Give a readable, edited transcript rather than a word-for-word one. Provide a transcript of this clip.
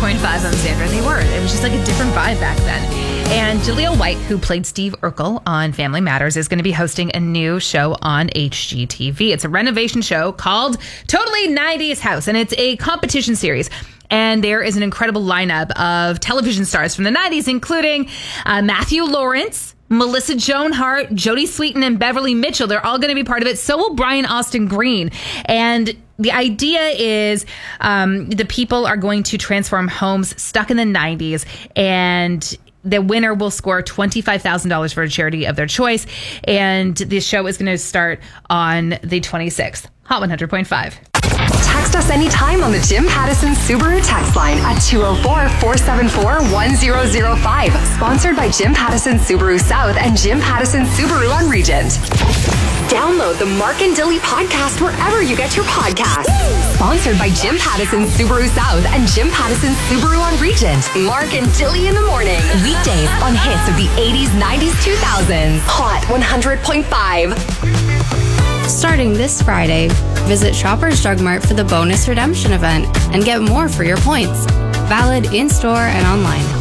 100.5 on Sandra. They were. It was just like a different vibe back then. And Jaleel White, who played Steve Urkel on Family Matters, is going to be hosting a new show on HGTV. It's a renovation show called Totally 90s House, and it's a competition series. And there is an incredible lineup of television stars from the 90s, including Matthew Lawrence, Melissa Joan Hart, Jodie Sweetin, and Beverly Mitchell. They're all going to be part of it. So will Brian Austin Green. And the idea is the people are going to transform homes stuck in the 90s, and the winner will score $25,000 for a charity of their choice. And this show is going to start on the 26th. Hot 100.5. Text us anytime on the Jim Pattison Subaru text line at 204-474-1005. Sponsored by Jim Pattison Subaru South and Jim Pattison Subaru on Regent. Download the Mark and Dilly podcast wherever you get your podcasts. Sponsored by Jim Pattison Subaru South and Jim Pattison Subaru on Regent. Mark and Dilly in the morning. Weekdays on hits of the 80s, 90s, 2000s. Hot 100.5. Starting this Friday, visit Shoppers Drug Mart for the bonus redemption event and get more for your points. Valid in-store and online.